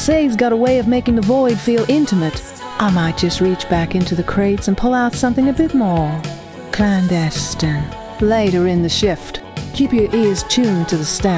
Say's got a way of making the void feel intimate. I might just reach back into the crates and pull out something a bit more clandestine later in the shift. Keep your ears tuned to the staff.